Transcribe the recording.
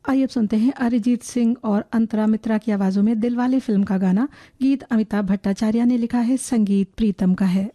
आइए अब सुनते हैं अरिजीत सिंह और अंतरा मित्रा की आवाज़ों में दिलवाले फिल्म का गाना। गीत अमिताभ भट्टाचार्य ने लिखा है, संगीत प्रीतम का है।